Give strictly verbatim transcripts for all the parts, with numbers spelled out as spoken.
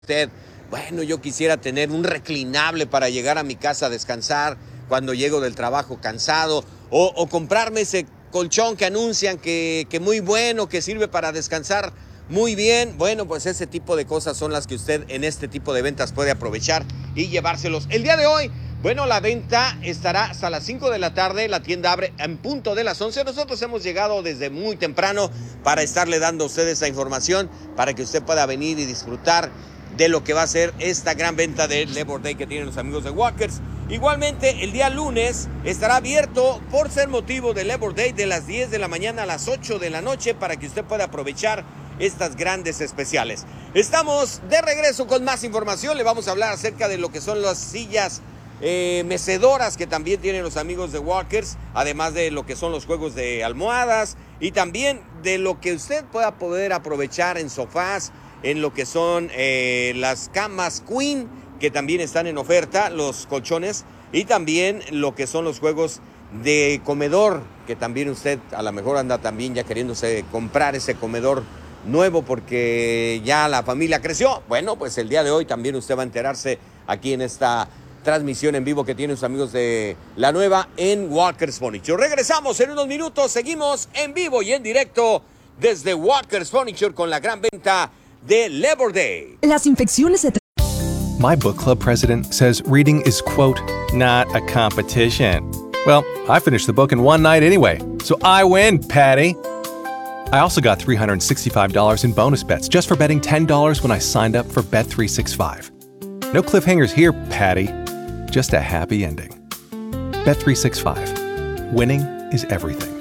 usted, bueno, yo quisiera tener un reclinable para llegar a mi casa a descansar cuando llego del trabajo cansado, o, o comprarme ese colchón que anuncian que, que muy bueno, que sirve para descansar muy bien. Bueno, pues ese tipo de cosas son las que usted en este tipo de ventas puede aprovechar y llevárselos. El día de hoy, bueno, la venta estará hasta las cinco de la tarde, la tienda abre en punto de las once. Nosotros hemos llegado desde muy temprano para estarle dando a usted esa información, para que usted pueda venir y disfrutar de lo que va a ser esta gran venta de Labor Day que tienen los amigos de Walkers. Igualmente, el día lunes estará abierto por ser motivo de Labor Day de las diez de la mañana a las ocho de la noche para que usted pueda aprovechar estas grandes especiales. Estamos de regreso con más información. Le vamos a hablar acerca de lo que son las sillas eh, mecedoras que también tienen los amigos de Walkers, además de lo que son los juegos de almohadas y también de lo que usted pueda poder aprovechar en sofás, en lo que son eh, las camas Queen, que también están en oferta, los colchones, y también lo que son los juegos de comedor, que también usted a lo mejor anda también ya queriéndose comprar ese comedor nuevo porque ya la familia creció. Bueno, pues el día de hoy también usted va a enterarse aquí en esta transmisión en vivo que tienen sus amigos de La Nueva en Walkers Furniture. Regresamos en unos minutos, seguimos en vivo y en directo desde Walkers Furniture con la gran venta de Labor Day. Las infecciones se My book club president says reading is, quote, not a competition. Well, I finished the book in one night anyway, so I win, Patty. I also got three hundred sixty-five dollars in bonus bets just for betting ten dollars when I signed up for Bet three sixty-five. No cliffhangers here, Patty. Just a happy ending. Bet three sixty-five. Winning is everything.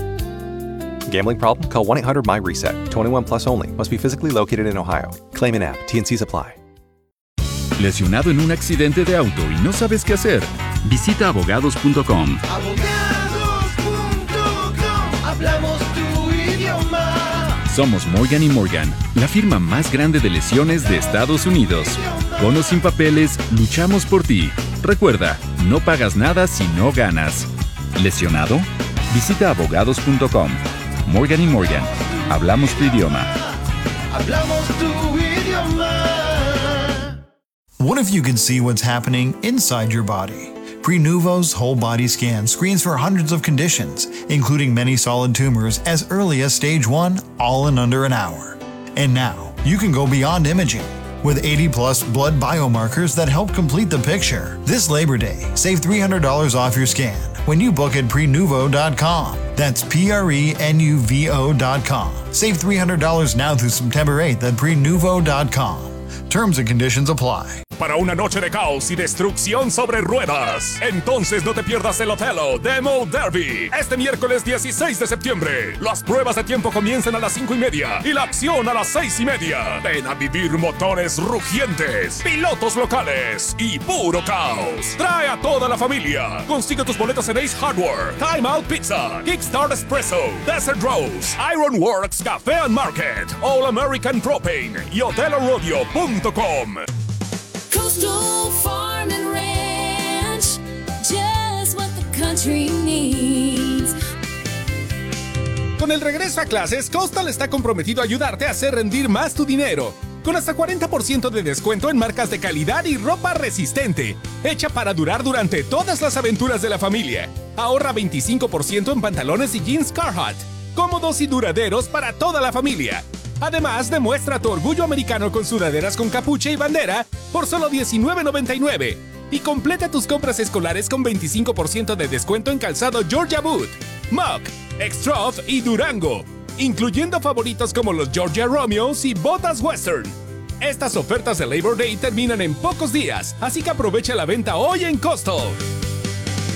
Gambling problem? Call one eight hundred M Y reset. twenty-one plus only. Must be physically located in Ohio. Claim in app. T and C's apply. ¿Lesionado en un accidente de auto y no sabes qué hacer? Visita abogados punto com. abogados punto com. Hablamos tu idioma. Somos Morgan y Morgan, la firma más grande de lesiones de Estados Unidos. Con o sin papeles, luchamos por ti. Recuerda, no pagas nada si no ganas. ¿Lesionado? Visita abogados punto com. Morgan y Morgan, hablamos tu idioma. Hablamos tu idioma. What if you could see what's happening inside your body? Prenuvo's whole body scan screens for hundreds of conditions, including many solid tumors as early as stage one, all in under an hour. And now, you can go beyond imaging. With eighty plus blood biomarkers that help complete the picture. This Labor Day, save three hundred dollars off your scan when you book at prenuvo dot com. That's P R E N U V O dot com. Save three hundred dollars now through September eighth at prenuvo dot com. Terms and conditions apply. Para una noche de caos y destrucción sobre ruedas. Entonces no te pierdas el Othello Demo Derby. Este miércoles dieciséis de septiembre. Las pruebas de tiempo comienzan a las cinco y media y la acción a las seis y media. Ven a vivir motores rugientes, pilotos locales y puro caos. Trae a toda la familia. Consigue tus boletos en Ace Hardware, Time Out Pizza, Kickstart Espresso, Desert Rose, Ironworks Café and Market, All American Propane y Othello Rodeo punto com. Coastal Farm and Ranch, just what the country needs. Con el regreso a clases, Coastal está comprometido a ayudarte a hacer rendir más tu dinero. Con hasta cuarenta por ciento de descuento en marcas de calidad y ropa resistente, hecha para durar durante todas las aventuras de la familia. Ahorra veinticinco por ciento en pantalones y jeans Carhartt, cómodos y duraderos para toda la familia. Además, demuestra tu orgullo americano con sudaderas con capucha y bandera por solo diecinueve noventa y nueve. Y completa tus compras escolares con veinticinco por ciento de descuento en calzado Georgia Boot, Muck, Extrof y Durango, incluyendo favoritos como los Georgia Romeos y botas Western. Estas ofertas de Labor Day terminan en pocos días, así que aprovecha la venta hoy en Coastal.